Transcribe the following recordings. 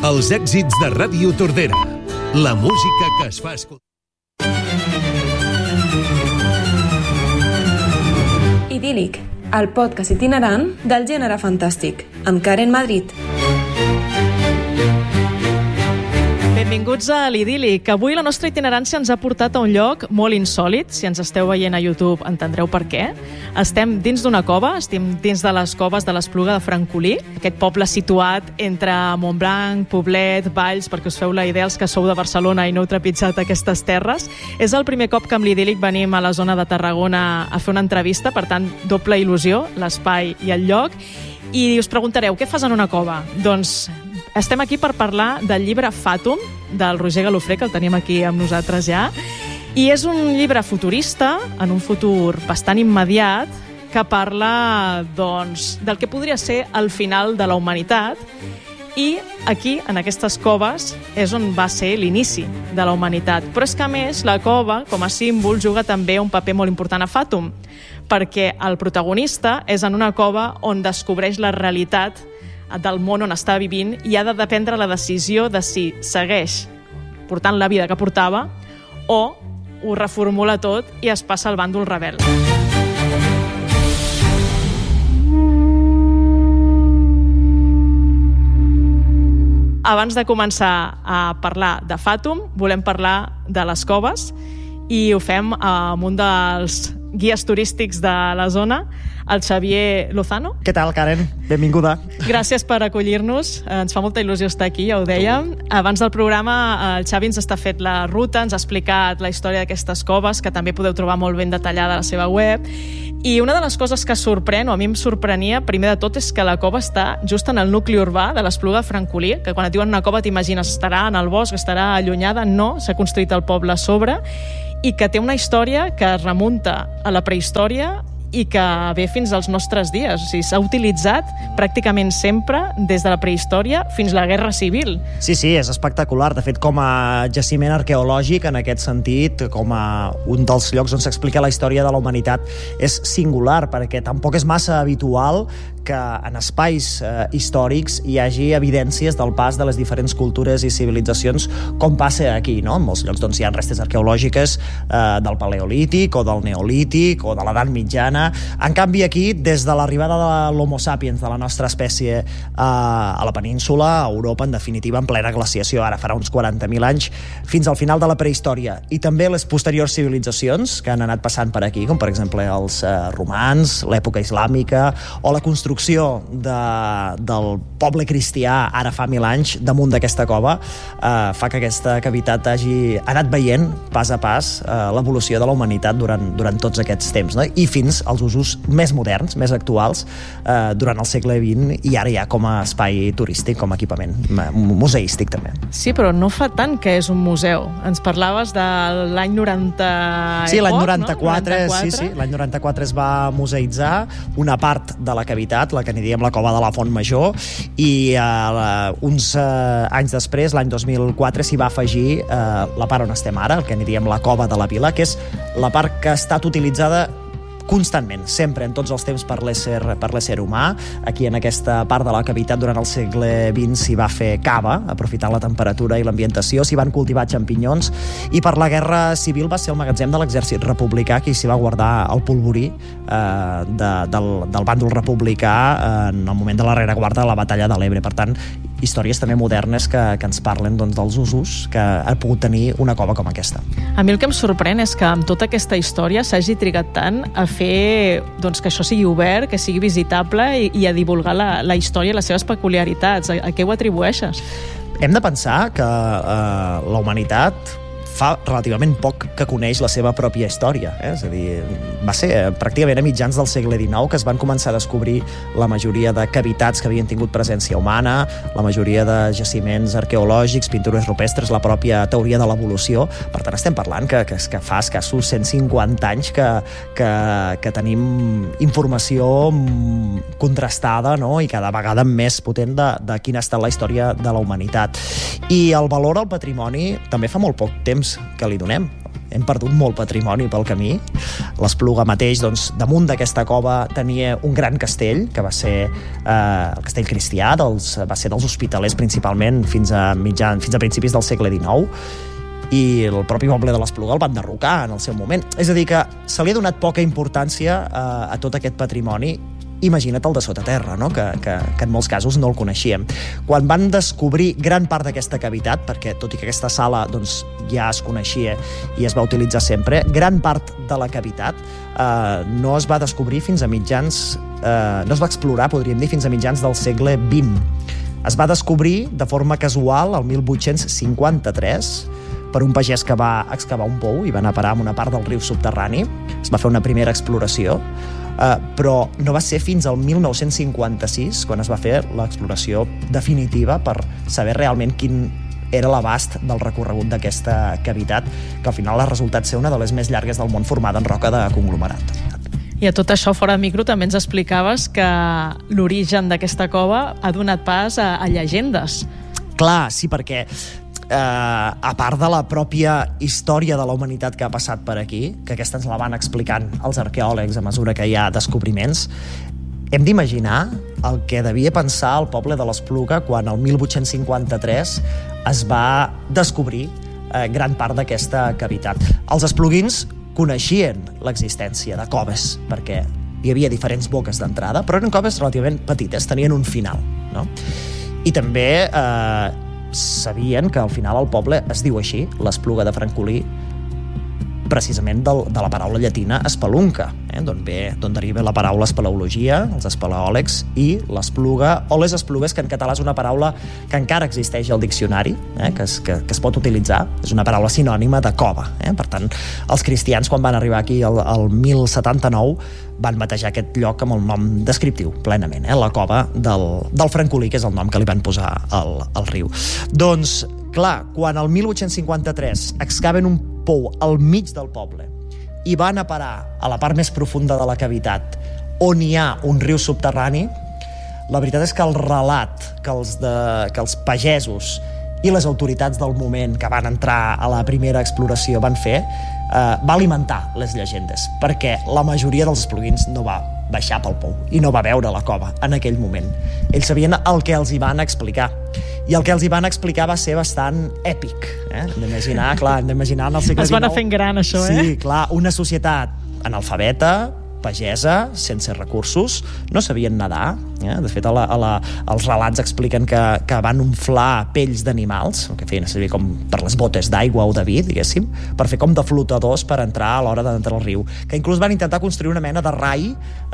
Els èxits de Ràdio Tordera. La música que es fa escoltar. Idíl·lic, el podcast itinerant del gènere fantàstic, amb Karen Madrid. Benvinguts a l'Idíl·lic. Avui la nostra itinerància ens ha portat a un lloc molt insòlit. Si ens esteu veient a YouTube entendreu per què. Estem dins d'una cova, estem dins de les coves de l'Espluga de Francolí, aquest poble situat entre Montblanc, Poblet, Valls, perquè us feu la idea els que sou de Barcelona i no heu trepitjat aquestes terres. És el primer cop que amb l'Idíl·lic venim a la zona de Tarragona a fer una entrevista, per tant, doble il·lusió, l'espai i el lloc. I us preguntareu, què fas en una cova? Doncs estem aquí per parlar del llibre Fàtum, del Roger Galofré, que el tenim aquí amb nosaltres ja. I és un llibre futurista, en un futur bastant immediat, que parla doncs, del que podria ser el final de la humanitat. I aquí, en aquestes coves, és on va ser l'inici de la humanitat. Però és que, a més, la cova, com a símbol, juga també un paper molt important a Fàtum, perquè el protagonista és en una cova on descobreix la realitat del món on està vivint i ha de prendre la decisió de si segueix portant la vida que portava o ho reformula tot i es passa al bàndol rebel. Abans de començar a parlar de Fàtum, volem parlar de les coves i ho fem amb un dels guies turístics de la zona, el Xavier Lozano. Què tal, Karen? Benvinguda. Gràcies per acollir-nos. Ens fa molta il·lusió estar aquí, ja ho dèiem. Abans del programa, el Xavi ens està fet la ruta, ens ha explicat la història d'aquestes coves, que també podeu trobar molt ben detallada a la seva web. I una de les coses que sorprèn, o a mi em sorprenia, primer de tot, és que la cova està just en el nucli urbà de l'Espluga de Francolí, que quan et diuen una cova t'imagines estarà en el bosc, estarà allunyada. No, s'ha construït el poble a sobre, i que té una història que es remunta a la prehistòria i que ve fins als nostres dies. O sigui, s'ha utilitzat pràcticament sempre des de la prehistòria fins a la Guerra Civil. Sí, és espectacular. De fet, com a jaciment arqueològic, en aquest sentit, com a un dels llocs on s'explica la història de la humanitat, és singular, perquè tampoc és massa habitual que en espais històrics hi hagi evidències del pas de les diferents cultures i civilitzacions, com passa aquí, no? En molts llocs doncs, hi ha restes arqueològiques del Paleolític o del Neolític o de l'Edat Mitjana. En canvi, aquí, des de l'arribada de l'Homo sapiens, de la nostra espècie a la península, a Europa, en definitiva, en plena glaciació, ara farà uns 40.000 anys, fins al final de la prehistòria, i també les posteriors civilitzacions que han anat passant per aquí, com per exemple els romans, l'època islàmica, o la construcció del poble cristià ara fa 1.000 anys damunt d'aquesta cova, fa que aquesta cavitat hagi anat veient pas a pas l'evolució de la humanitat durant tots aquests temps, no? I fins als usos més moderns, més actuals, durant el segle XX, i ara ja com a espai turístic, com a equipament museístic també. Sí, però no fa tant que és un museu. Ens parlaves de l'any 90... Sí, l'any 94, no? Sí, l'any 94 es va museïtzar una part de la cavitat, la que n'hi diem la cova de la Font Major, i uns anys després, l'any 2004, s'hi va afegir la part on estem ara, el que n'hi diem la cova de la Vila, que és la part que ha estat utilitzada constantment, sempre, en tots els temps per l'ésser humà. Aquí en aquesta part de la cavitat durant el segle XX s'hi va fer cava, aprofitant la temperatura i l'ambientació, s'hi van cultivar xampinyons, i per la Guerra Civil va ser el magatzem de l'exèrcit republicà, que s'hi va guardar el polvorí del bàndol republicà en el moment de la rereguarda de la batalla de l'Ebre. Per tant, històries també modernes que ens parlen doncs, dels usos que ha pogut tenir una cova com aquesta. A mi el que em sorprèn és que amb tota aquesta història s'hagi trigat tant a fer doncs, que això sigui obert, que sigui visitable i a divulgar la història i les seves peculiaritats. A què ho atribueixes? Hem de pensar que la humanitat fa relativament poc que coneix la seva pròpia història. És a dir, va ser pràcticament a mitjans del segle XIX que es van començar a descobrir la majoria de cavitats que havien tingut presència humana, la majoria de jaciments arqueològics, pintures rupestres, la pròpia teoria de l'evolució. Per tant, estem parlant que fa escassos 150 anys que tenim informació contrastada, no? I cada vegada més potent de quina ha estat la història de la humanitat. I el valor al patrimoni també fa molt poc temps que li donem. hem perdut molt patrimoni pel camí. L'Espluga mateix, doncs, damunt d'aquesta cova tenia un gran castell, que va ser el castell cristià, va ser dels hospitalers principalment fins a principis del segle XIX, i el propi poble de l'Espluga el van derrocar en el seu moment. És a dir, que se li ha donat poca importància a tot aquest patrimoni. Imagina't el de sota terra, no? que en molts casos no el coneixíem. Quan van descobrir gran part d'aquesta cavitat, perquè tot i que aquesta sala doncs, ja es coneixia i es va utilitzar sempre, gran part de la cavitat no es va descobrir fins a mitjans... no es va explorar, podríem dir, fins a mitjans del segle XX. Es va descobrir de forma casual el 1853 per un pagès que va excavar un pou i va anar a parar en una part del riu subterrani. Es va fer una primera exploració, però no va ser fins al 1956 quan es va fer l'exploració definitiva per saber realment quin era l'abast del recorregut d'aquesta cavitat, que al final ha resultat ser una de les més llargues del món, formada en roca de conglomerat. I a tot això, fora de micro, també ens explicaves que l'origen d'aquesta cova ha donat pas a llegendes. Clar, sí, perquè a part de la pròpia història de la humanitat que ha passat per aquí, que aquesta ens la van explicant els arqueòlegs a mesura que hi ha descobriments, hem d'imaginar el que devia pensar el poble de l'Espluga quan el 1853 es va descobrir gran part d'aquesta cavitat. Els espluguins coneixien l'existència de coves, perquè hi havia diferents boques d'entrada, però eren coves relativament petites, tenien un final, no? I també sabien que al final el poble es diu així, l'Espluga de Francolí, precisament de la paraula llatina espelunca, d'on deriva la paraula espeleologia, els espeleòlegs, i l'espluga, o les esplugues, que en català és una paraula que encara existeix al diccionari, que es pot utilitzar, és una paraula sinònima de cova. Per tant, els cristians, quan van arribar aquí el 1079, van batejar aquest lloc amb el nom descriptiu, plenament, la cova del Francolí, que és el nom que li van posar al riu. Doncs, clar, quan el 1853 excaven un pou al mig del poble i van a parar a la part més profunda de la cavitat, on hi ha un riu subterrani, la veritat és que el relat que els pagesos i les autoritats del moment que van entrar a la primera exploració van fer, va alimentar les llegendes, perquè la majoria dels espluguins no va baixar pel pou i no va veure la cova en aquell moment. Ells sabien el que els hi van explicar, i el que els hi van explicar va ser bastant èpic. Hem d'imaginar en el segle XIX... Es va anar fent gran, això, Sí, clar, una societat analfabeta, pagesa, sense recursos, no sabien nedar. De fet, els relats expliquen que van unflar pells d'animals, que feien servir com per les botes d'aigua o de vi, diguéssim, per fer com de flotadors per entrar a l'hora d'entrar al riu. Que inclús van intentar construir una mena de rai,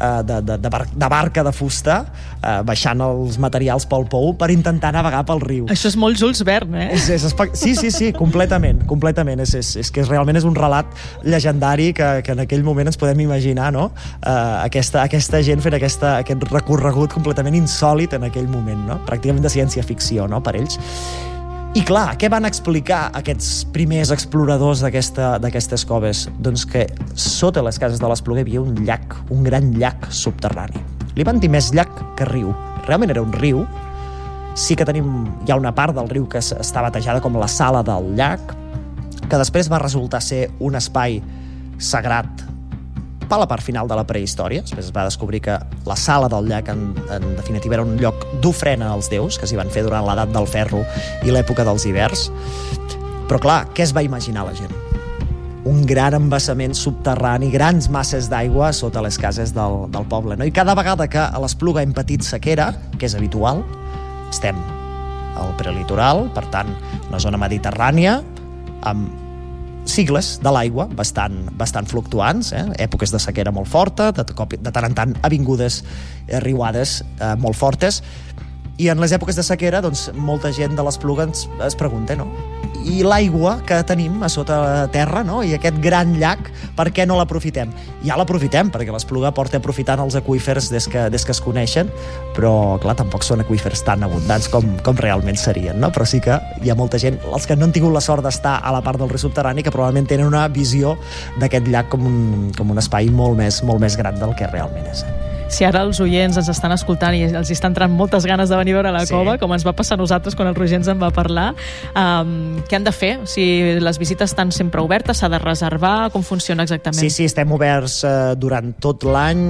de barca de fusta, baixant els materials pel pou per intentar navegar pel riu. Això és molt Jules Verne, Sí, completament. És que realment és un relat llegendari que en aquell moment ens podem imaginar, no? Aquesta gent fent aquest recorregut completament insòlit en aquell moment, no? Pràcticament de ciència-ficció, no?, per ells. I clar, què van explicar aquests primers exploradors d'aquestes coves? Doncs que sota les cases de l'Espluga hi havia un llac, un gran llac subterrani. Li van dir més llac que riu. Realment era un riu. Sí que hi ha una part del riu que està batejada com la sala del llac, que després va resultar ser un espai sagrat a la part final de la prehistòria. Després es va descobrir que la sala del llac en definitiva era un lloc d'ofrena als déus, que s'hi van fer durant l'edat del ferro i l'època dels hiverns. Però clar, què es va imaginar la gent? Un gran embassament subterrani, grans masses d'aigua sota les cases del poble, no? I cada vegada que a l'Espluga hem patit sequera, que és habitual, estem al prelitoral, per tant, una zona mediterrània, amb cicles de l'aigua bastant fluctuants, èpoques de sequera molt forta, de tant en tant avingudes, riuades molt fortes, i en les èpoques de sequera, doncs, molta gent de l'Espluga es pregunta, no? I l'aigua que tenim a sota la terra, no? I aquest gran llac, per què no l'aprofitem? Ja l'aprofitem, perquè l'Espluga porta aprofitant els aqüífers des que es coneixen, però, clar, tampoc són aqüífers tan abundants com realment serien, no? Però sí que hi ha molta gent, els que no han tingut la sort d'estar a la part del riu subterrani, que probablement tenen una visió d'aquest llac com un espai molt més gran del que realment és. Si ara els oients ens estan escoltant i els estan entrant moltes ganes de venir a veure la cova, com ens va passar a nosaltres quan el Roger ens en va parlar, què han de fer? Si les visites estan sempre obertes, s'ha de reservar, com funciona exactament? Sí, estem oberts durant tot l'any,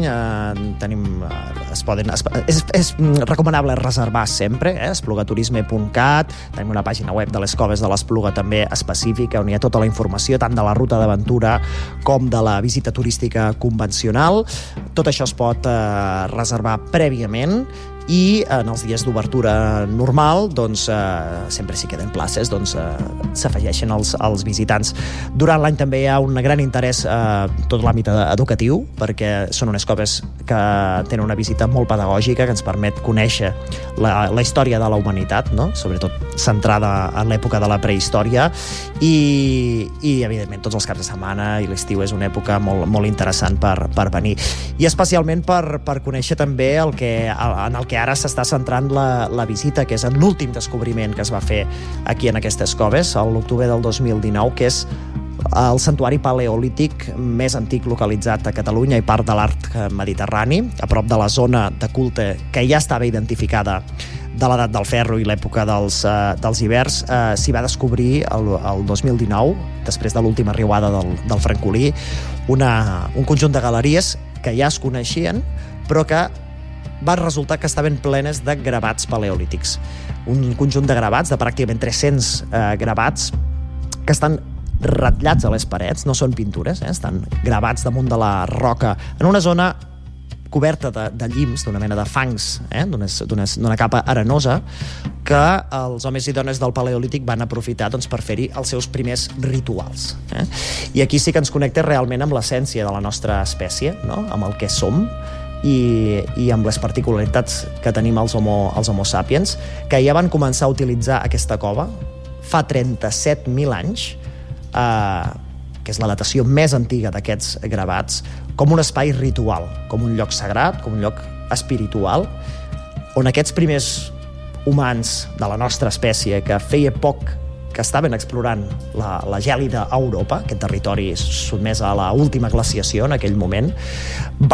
és recomanable reservar sempre, esplugaturisme.cat, tenim una pàgina web de les coves de l'Espluga també específica, on hi ha tota la informació, tant de la ruta d'aventura com de la visita turística convencional. Tot això es pot reservar prèviament i en els dies d'obertura normal sempre si queden places s'afegeixen els visitants. Durant l'any també hi ha un gran interès tot l'àmbit educatiu, perquè són unes coves que tenen una visita molt pedagògica que ens permet conèixer la història de la humanitat, no? Sobretot centrada en l'època de la prehistòria i evidentment tots els caps de setmana i l'estiu és una època molt, molt interessant per venir, i especialment per conèixer també en el que ara s'està centrant la visita, que és en l'últim descobriment que es va fer aquí en aquestes coves, a l'octubre del 2019, que és el santuari paleolític més antic localitzat a Catalunya i part de l'arc mediterrani, a prop de la zona de culte que ja estava identificada de l'edat del ferro i l'època dels hiverns. S'hi va descobrir el 2019, després de l'última riuada del francolí, un conjunt de galeries que ja es coneixien, però que va resultar que estaven plenes de gravats paleolítics. Un conjunt de gravats, de pràcticament 300 gravats, que estan ratllats a les parets, no són pintures, estan gravats damunt de la roca, en una zona coberta de llims, d'una mena de fangs, d'una capa arenosa, que els homes i dones del Paleolític van aprofitar per fer-hi els seus primers rituals. I aquí sí que ens connecta realment amb l'essència de la nostra espècie, no? Amb el que som, i amb les particularitats que tenim els homo sapiens, que ja van començar a utilitzar aquesta cova fa 37.000 anys, que és la datació més antiga d'aquests gravats, com un espai ritual, com un lloc sagrat, com un lloc espiritual, on aquests primers humans de la nostra espècie, que feia poc que estaven explorant la gèlida Europa, aquest territori sotmès a la última glaciació en aquell moment,